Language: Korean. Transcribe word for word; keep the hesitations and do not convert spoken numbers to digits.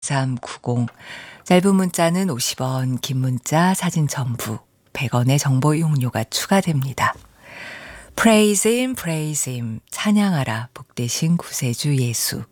삼구공 짧은 문자는 오십 원, 긴 문자 사진 첨부 백 원의 정보 이용료가 추가됩니다. Praise Him, Praise Him 찬양하라 복되신 구세주 예수